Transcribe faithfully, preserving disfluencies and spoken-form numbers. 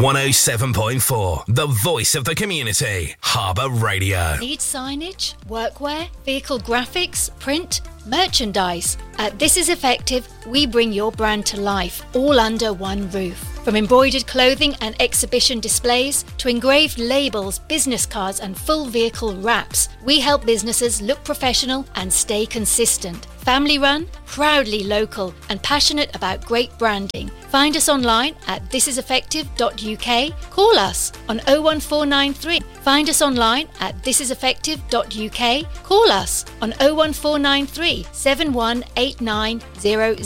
one oh seven point four, the voice of the community. Harbour Radio. Need signage, workwear, vehicle graphics, print, merchandise? At This Is Effective, we bring your brand to life, all under one roof. From embroidered clothing and exhibition displays to engraved labels, business cards and full vehicle wraps, we help businesses look professional and stay consistent. Family run, proudly local and passionate about great branding. Find us online at this is effective dot U K. Call us on oh one four nine three. Find us online at this is effective dot U K. Call us on oh one four nine three, seven one eight nine zero